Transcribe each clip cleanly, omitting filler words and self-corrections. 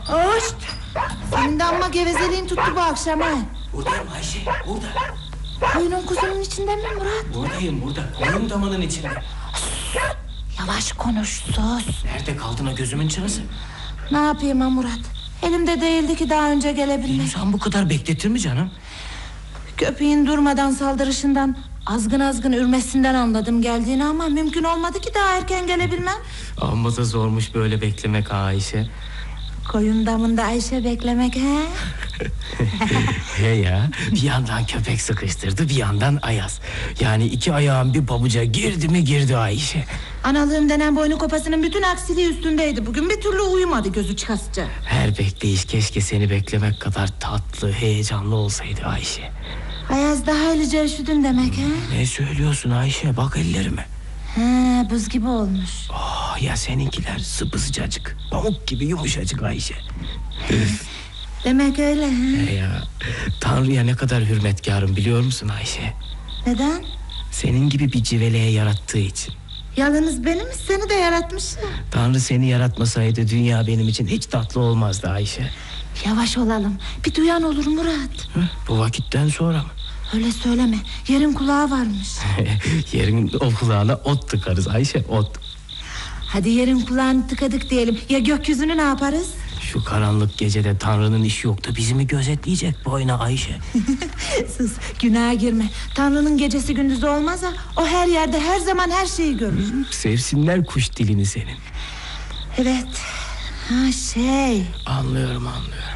Hoş. Senin de amma gevezeliğin tuttu bu akşam ha. Buradayım Ayşe, burada. Koyunun kuzunun içinde mi Murat? Buradayım, burada. Koyun damının içinde. Yavaş konuş, sus. Nerede kaldın o gözümün çırası? Ne yapayım ha Murat? Elimde değildi ki daha önce gelebilmek. İnsan bu kadar bekletir mi canım? Köpeğin durmadan saldırışından, azgın azgın ürmesinden anladım geldiğini, ama mümkün olmadı ki daha erken gelebilmem. Amma da zormuş böyle beklemek Ayşe. Koyun damında Ayşe beklemek he? He ya, bir yandan köpek sıkıştırdı, bir yandan Ayaz. Yani iki ayağım bir pabuca girdi mi girdi Ayşe. Analığım denen boynu kopasının bütün aksiliği üstündeydi bugün. Bir türlü uyumadı gözü çıkasıca. Her bekleyiş keşke seni beklemek kadar tatlı, heyecanlı olsaydı Ayşe. Ayaz daha iyice üşüdün demek he? Ne söylüyorsun Ayşe, bak ellerime. He, buz gibi olmuş. Oh, ya seninkiler sıpısıcacık, pamuk gibi yumuşacık Ayşe. Demek öyle he? Ya, Tanrı'ya ne kadar hürmetkarım biliyor musun Ayşe? Neden? Senin gibi bir civeleye yarattığı için. Yalnız beni mi, seni de yaratmış ya. Tanrı seni yaratmasaydı dünya benim için hiç tatlı olmazdı Ayşe. Yavaş olalım, bir duyan olur Murat. Bu vakitten sonra mı? Öyle söyleme, yerin kulağı varmış. Yerin o kulağına ot tıkarız Ayşe, ot. Hadi yerin kulağını tıkadık diyelim. Ya gökyüzünü ne yaparız? Şu karanlık gecede Tanrı'nın işi yoktu, bizi mi gözetleyecek boyuna Ayşe? Sus, günaha girme. Tanrı'nın gecesi gündüzü olmaz ha. O her yerde her zaman her şeyi görür. Sevsinler kuş dilini senin. Evet. Ha şey. Anlıyorum.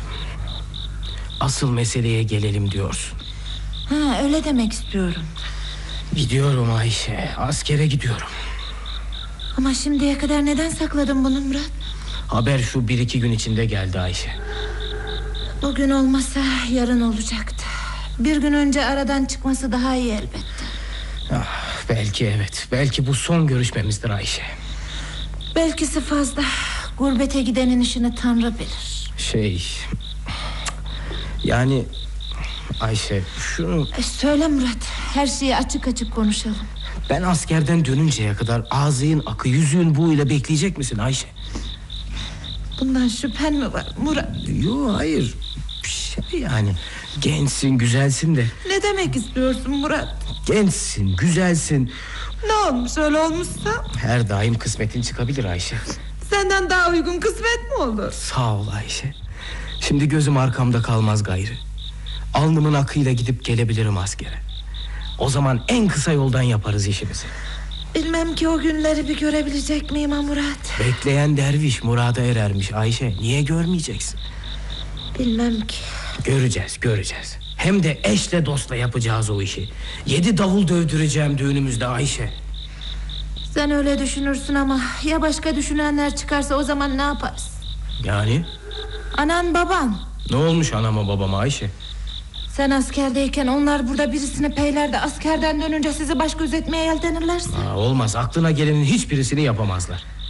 Asıl meseleye gelelim diyorsun. Ha öyle demek istiyorum. Gidiyorum Ayşe, askere gidiyorum. Ama şimdiye kadar neden sakladın bunu Murat? Haber şu 1-2 gün içinde geldi Ayşe. Bugün olmasa yarın olacaktı. Bir gün önce aradan çıkması daha iyi elbette. Belki evet, belki bu son görüşmemizdir Ayşe. Belkisi fazla. Gurbete gidenin işini Tanrı bilir. Yani Ayşe şunu... Söyle Murat, her şeyi açık açık konuşalım. Ben askerden dönünceye kadar ağzın akı yüzüğün buğuyla bekleyecek misin Ayşe? Bundan şüphen mi var Murat? Yok hayır, yani gençsin, güzelsin de. Ne demek istiyorsun Murat? Gençsin, güzelsin. Ne olmuş, öyle olmuşsa? Her daim kısmetin çıkabilir Ayşe. Senden daha uygun kısmet mi olur? Sağ ol Ayşe. Şimdi gözüm arkamda kalmaz gayrı. Alnımın akıyla gidip gelebilirim askere. O zaman en kısa yoldan yaparız işimizi. Bilmem ki o günleri bir görebilecek miyim ha Murat? Bekleyen derviş murada erermiş Ayşe. Niye görmeyeceksin? Bilmem ki. Göreceğiz. Hem de eşle dostla yapacağız o işi. 7 davul dövdüreceğim düğünümüzde Ayşe. Sen öyle düşünürsün ama ya başka düşünenler çıkarsa o zaman ne yaparız? Yani? Anan baban. Ne olmuş anama babama Ayşe? Sen askerdeyken onlar burada birisini peyler de askerden dönünce sizi baş gözetmeye yeltenirlerse. Olmaz, aklına gelenin hiçbirisini yapamazlar.